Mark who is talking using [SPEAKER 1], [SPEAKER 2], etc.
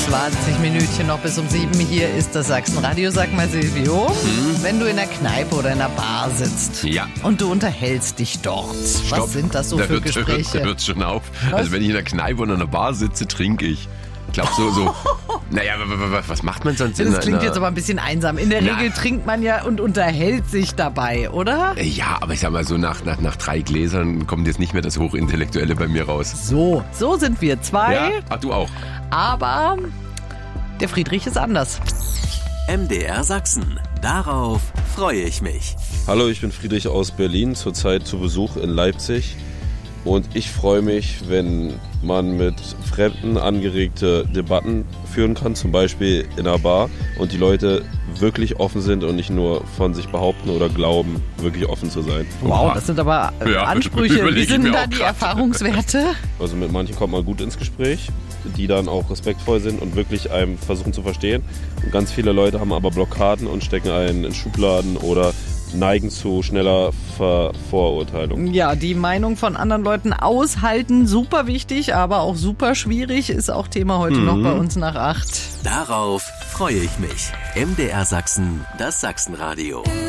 [SPEAKER 1] 20 Minütchen noch bis um 7. Hier ist das Sachsenradio. Sag mal, Silvio, wenn du in der Kneipe oder in der Bar sitzt und du unterhältst dich dort, was sind das so für Gespräche?
[SPEAKER 2] Da hört's schon auf. Also wenn ich in der Kneipe oder in der Bar sitze, trinke ich. Ich glaube so, naja, was macht man sonst?
[SPEAKER 1] Das klingt jetzt aber ein bisschen einsam. In der Regel trinkt man ja und unterhält sich dabei, oder?
[SPEAKER 2] Ja, aber ich sag mal so, nach 3 Gläsern kommt jetzt nicht mehr das Hochintellektuelle bei mir raus.
[SPEAKER 1] So sind wir 2.
[SPEAKER 2] Ja? Ach, du auch.
[SPEAKER 1] Aber der Friedrich ist anders.
[SPEAKER 3] MDR Sachsen. Darauf freue ich mich.
[SPEAKER 4] Hallo, ich bin Friedrich aus Berlin, zurzeit zu Besuch in Leipzig. Und ich freue mich, wenn man mit Fremden angeregte Debatten führen kann, zum Beispiel in einer Bar, und die Leute wirklich offen sind und nicht nur von sich behaupten oder glauben, wirklich offen zu sein.
[SPEAKER 1] Wow, das sind aber Ansprüche. Wie sind denn da die Erfahrungswerte?
[SPEAKER 4] Also mit manchen kommt man gut ins Gespräch, die dann auch respektvoll sind und wirklich einem versuchen zu verstehen. Und ganz viele Leute haben aber Blockaden und stecken einen in Schubladen oder neigen zu schneller Vorurteilung.
[SPEAKER 1] Ja, die Meinung von anderen Leuten aushalten, super wichtig, aber auch super schwierig, ist auch Thema heute noch bei uns nach 8.
[SPEAKER 3] Darauf freue ich mich. MDR Sachsen, das Sachsenradio.